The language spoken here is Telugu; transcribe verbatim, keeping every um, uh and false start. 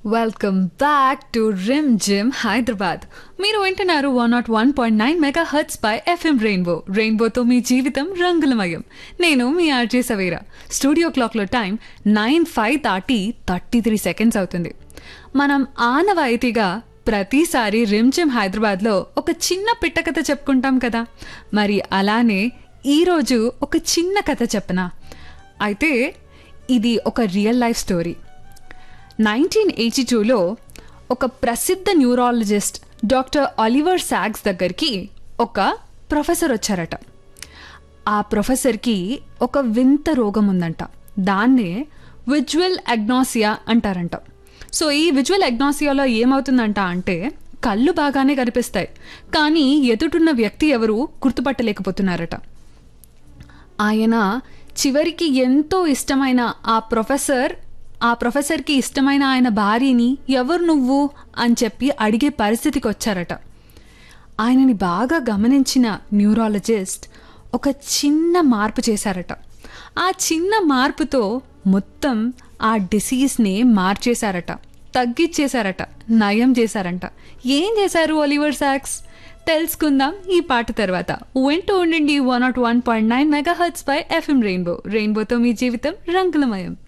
Welcome back to rim gym Hyderabad. మీరు వింటున్నారు one not one point nine mega hurts pi FM rainbow. రెయిన్బోతో మీ జీవితం రంగులమయం. నేను మీ ఆర్జే సవేరా. స్టూడియో క్లాక్లో టైం నైన్ ఫైవ్ దాటి థర్టీ త్రీ సెకండ్స్ అవుతుంది. మనం ఆనవాయితీగా ప్రతిసారి రిమ్ జిమ్ హైదరాబాద్లో ఒక చిన్న పిట్ట కథ చెప్పుకుంటాం కదా. మరి అలానే ఈరోజు ఒక చిన్న కథ చెప్పనా? అయితే ఇది ఒక real life story. Nineteen eighty టూలో ఒక ప్రసిద్ధ న్యూరాలజిస్ట్ డాక్టర్ ఆలివర్ సాగ్స్ దగ్గరికి ఒక ప్రొఫెసర్ వచ్చారట. ఆ ప్రొఫెసర్కి ఒక వింత రోగం ఉందంట. దాన్నే విజువల్ అగ్నాసియా అంటారంట. సో ఈ విజువల్ అగ్నాసియాలో ఏమవుతుందంట అంటే కళ్ళు బాగానే కనిపిస్తాయి, కానీ ఎదుటున్న వ్యక్తి ఎవరు గుర్తుపట్టలేకపోతున్నారట. ఆయన చివరికి ఎంతో ఇష్టమైన ఆ ప్రొఫెసర్ ఆ ప్రొఫెసర్కి ఇష్టమైన ఆయన భార్యని ఎవరు నువ్వు అని చెప్పి అడిగే పరిస్థితికి వచ్చారట. ఆయనని బాగా గమనించిన న్యూరాలజిస్ట్ ఒక చిన్న మార్పు చేశారట. ఆ చిన్న మార్పుతో మొత్తం ఆ డిసీజ్ని మార్చేశారట, తగ్గిచ్చేశారట, నయం చేశారంట. ఏం చేశారు ఆలివర్ సాగ్స్? తెలుసుకుందాం ఈ పాట తర్వాత. వింటూ ఉండండి one not one point nine mega hurts pi FM rainbow. రెయిన్బోతో మీ జీవితం రంగులమయం.